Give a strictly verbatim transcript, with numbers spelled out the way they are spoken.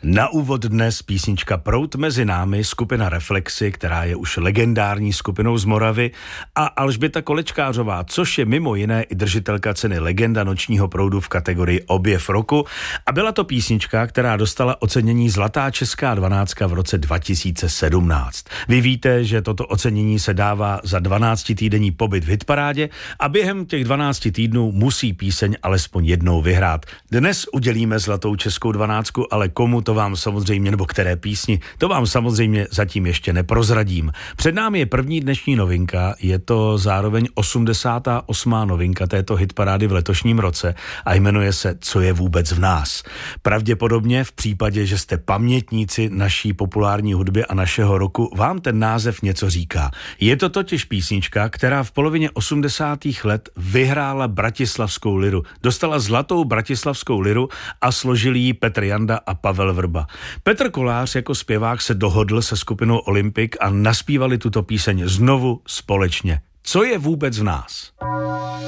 Na úvod dnes písnička Proud mezi námi, skupina Reflexy, která je už legendární skupinou z Moravy, a Alžběta Kolečkářová, což je mimo jiné i držitelka ceny Legenda nočního proudu v kategorii Objev roku. A byla to písnička, která dostala ocenění Zlatá česká dvanáctka v roce dva tisíce sedmnáct. Vy víte, že toto ocenění se dává za dvanáctitýdenní pobyt v hitparádě a během těch dvanácti týdnů musí píseň alespoň jednou vyhrát. Dnes udělíme Zlatou českou dvanáctku, ale komu to vám samozřejmě, nebo které písni, to vám samozřejmě zatím ještě neprozradím. Před námi je první dnešní novinka, je to zároveň osmdesátá osmá novinka této hitparády v letošním roce a jmenuje se Co je vůbec v nás. Pravděpodobně v případě, že jste pamětníci naší populární hudby a našeho roku, vám ten název něco říká. Je to totiž písnička, která v polovině osmdesátých let vyhrála Bratislavskou liru. Dostala zlatou Bratislavskou liru a složili ji Petr Janda a Pavel Vrba. Petr Kolář jako zpěvák se dohodl se skupinou Olympik a naspívali tuto píseň znovu společně. Co je vůbec v nás?